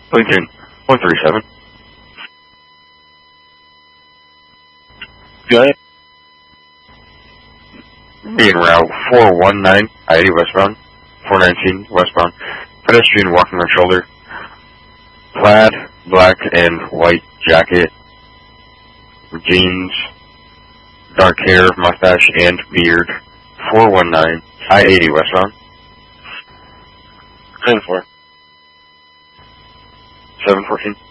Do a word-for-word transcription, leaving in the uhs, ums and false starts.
Lincoln, one three seven. Go ahead. Being route four one nine, I eighty westbound, four nineteen westbound. Pedestrian walking on shoulder. Plaid, black and white jacket. Jeans, dark hair, mustache, and beard. four one nine, I eighty westbound. ten four. seven fourteen.